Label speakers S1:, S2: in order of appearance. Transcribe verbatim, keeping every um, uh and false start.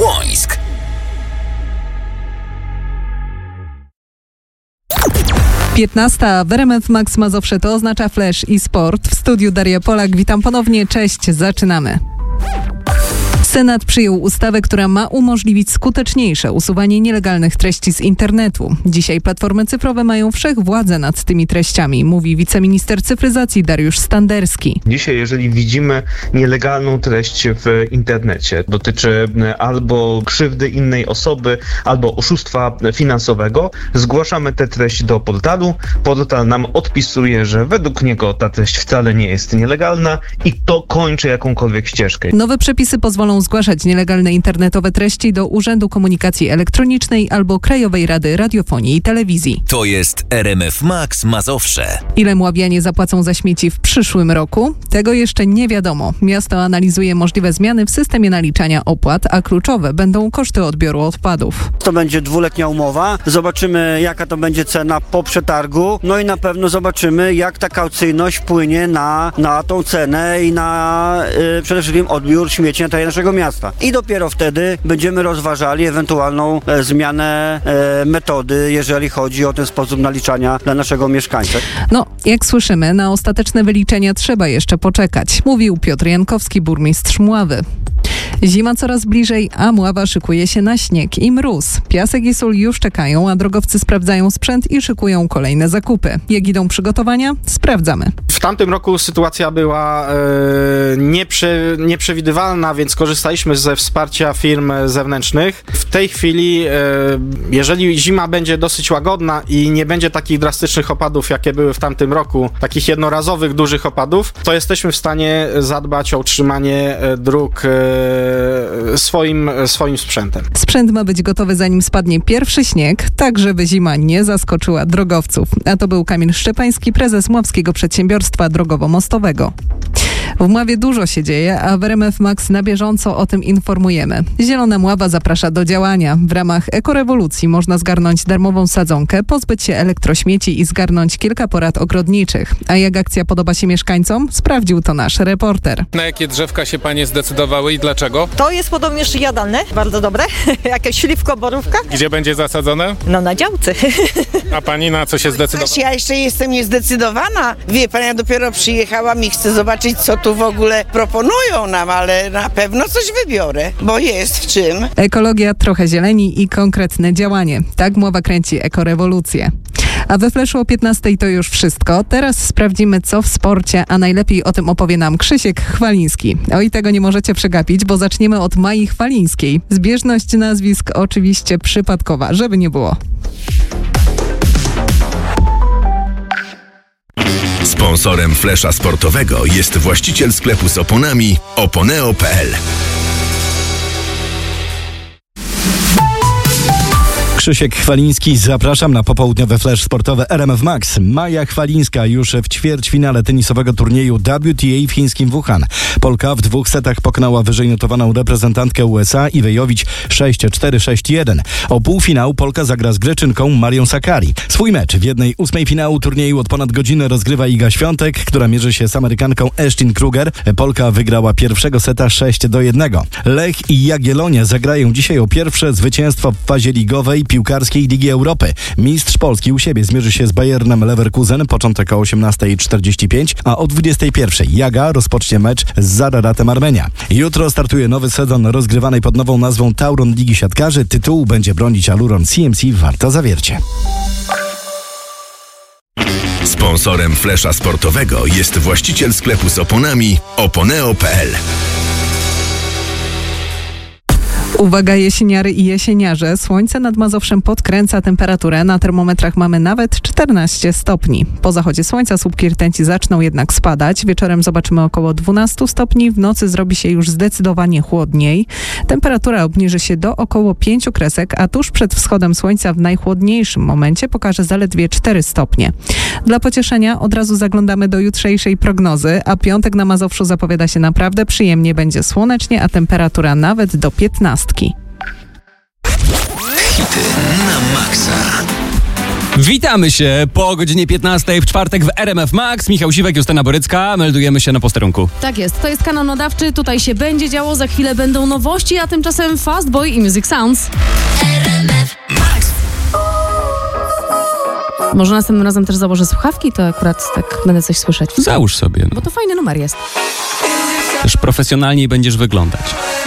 S1: Płońsk.
S2: piętnasta w R M F Max Mazowsze to oznacza Flash i Sport. W studiu Daria Polak, witam ponownie, cześć, zaczynamy. Senat przyjął ustawę, która ma umożliwić skuteczniejsze usuwanie nielegalnych treści z internetu. Dzisiaj platformy cyfrowe mają wszechwładzę nad tymi treściami, mówi wiceminister cyfryzacji Dariusz Standerski.
S3: Dzisiaj, jeżeli widzimy nielegalną treść w internecie, dotyczy albo krzywdy innej osoby, albo oszustwa finansowego, zgłaszamy tę treść do portalu. Portal nam odpisuje, że według niego ta treść wcale nie jest nielegalna i to kończy jakąkolwiek ścieżkę.
S2: Nowe przepisy pozwolą zgłaszać nielegalne internetowe treści do Urzędu Komunikacji Elektronicznej albo Krajowej Rady Radiofonii i Telewizji.
S1: To jest R M F Max Mazowsze.
S2: Ile mławianie zapłacą za śmieci w przyszłym roku? Tego jeszcze nie wiadomo. Miasto analizuje możliwe zmiany w systemie naliczania opłat, a kluczowe będą koszty odbioru odpadów.
S4: To będzie dwuletnia umowa. Zobaczymy, jaka to będzie cena po przetargu. No i na pewno zobaczymy, jak ta kaucyjność wpłynie na, na tą cenę i na yy, przede wszystkim odbiór śmieci na terenie naszego miasta. I dopiero wtedy będziemy rozważali ewentualną e, zmianę e, metody, jeżeli chodzi o ten sposób naliczania dla naszego mieszkańca.
S2: No, jak słyszymy, na ostateczne wyliczenia trzeba jeszcze poczekać, mówił Piotr Jankowski, burmistrz Mławy. Zima coraz bliżej, a Mława szykuje się na śnieg i mróz. Piasek i sól już czekają, a drogowcy sprawdzają sprzęt i szykują kolejne zakupy. Jak idą przygotowania? Sprawdzamy.
S5: W tamtym roku sytuacja była e, nieprze, nieprzewidywalna, więc korzystaliśmy ze wsparcia firm zewnętrznych. W tej chwili, e, jeżeli zima będzie dosyć łagodna i nie będzie takich drastycznych opadów, jakie były w tamtym roku, takich jednorazowych, dużych opadów, to jesteśmy w stanie zadbać o utrzymanie dróg e, swoim, swoim sprzętem.
S2: Sprzęt ma być gotowy, zanim spadnie pierwszy śnieg, tak żeby zima nie zaskoczyła drogowców. A to był Kamil Szczepański, prezes Mławskiego Przedsiębiorstwa Drogowo-Mostowego. W Mławie dużo się dzieje, a w R M F Max na bieżąco o tym informujemy. Zielona Mława zaprasza do działania. W ramach ekorewolucji można zgarnąć darmową sadzonkę, pozbyć się elektrośmieci i zgarnąć kilka porad ogrodniczych. A jak akcja podoba się mieszkańcom? Sprawdził to nasz reporter.
S6: Na jakie drzewka się panie zdecydowały i dlaczego?
S7: To jest podobnież jadalne, bardzo dobre. Jakaś śliwko, borówka.
S6: Gdzie będzie zasadzone?
S7: No na działce.
S6: A pani na co się zdecydowała?
S8: Ja jeszcze jestem niezdecydowana. Wie pan, ja dopiero przyjechałam i chcę zobaczyć, co tu w ogóle proponują nam, ale na pewno coś wybiorę, bo jest w czym.
S2: Ekologia, trochę zieleni i konkretne działanie. Tak Mława kręci ekorewolucję. A we Flashu o piętnastej to już wszystko. Teraz sprawdzimy, co w sporcie, a najlepiej o tym opowie nam Krzysiek Chwaliński. Oj, tego nie możecie przegapić, bo zaczniemy od Mai Chwalińskiej. Zbieżność nazwisk oczywiście przypadkowa, żeby nie było.
S1: Sponsorem Flasha sportowego jest właściciel sklepu z oponami oponeo kropka p l.
S9: Krzysiek Chwaliński, zapraszam na popołudniowe Flash sportowe R M F Max. Maja Chwalińska już w ćwierćfinale tenisowego turnieju W T A w chińskim Wuhan. Polka w dwóch setach pokonała wyżej notowaną reprezentantkę U S A Iwę Jowicz sześć cztery sześć jeden. O półfinał Polka zagra z Greczynką Marią Sakkari. Swój mecz w jednej ósmej finału turnieju od ponad godziny rozgrywa Iga Świątek, która mierzy się z Amerykanką Ashton Kruger. Polka wygrała pierwszego seta sześć do jednego. Lech i Jagiellonia zagrają dzisiaj o pierwsze zwycięstwo w fazie ligowej piłkarskiej Ligi Europy. Mistrz Polski u siebie zmierzy się z Bayernem Leverkusen, początek o osiemnasta czterdzieści pięć, a o dwudziestej pierwszej Jaga rozpocznie mecz z Zararatem Armenia. Jutro startuje nowy sezon rozgrywanej pod nową nazwą Tauron Ligi Siatkarzy. Tytułu będzie bronić Aluron C M C Warta Zawiercie.
S1: Sponsorem Flasha sportowego jest właściciel sklepu z oponami oponeo kropka p l.
S2: Uwaga, jesieniary i jesieniarze. Słońce nad Mazowszem podkręca temperaturę. Na termometrach mamy nawet czternaście stopni. Po zachodzie słońca słupki rtęci zaczną jednak spadać. Wieczorem zobaczymy około dwanaście stopni. W nocy zrobi się już zdecydowanie chłodniej. Temperatura obniży się do około pięciu kresek, a tuż przed wschodem słońca w najchłodniejszym momencie pokaże zaledwie cztery stopnie. Dla pocieszenia od razu zaglądamy do jutrzejszej prognozy, a piątek na Mazowszu zapowiada się naprawdę przyjemnie. Będzie słonecznie, a temperatura nawet do piętnastki.
S1: Hity na maksa.
S10: Witamy się po godzinie piętnastej w czwartek w R M F Max. Michał Siwek, Justyna Borycka. Meldujemy się na posterunku.
S11: Tak jest, to jest kanał nadawczy. Tutaj się będzie działo, za chwilę będą nowości, a tymczasem Fast Boy i Music Sounds. R M F Max. Może następnym razem też założę słuchawki, to akurat tak będę coś słyszeć.
S10: Załóż sobie.
S11: Bo to fajny numer jest.
S10: Też profesjonalniej będziesz wyglądać.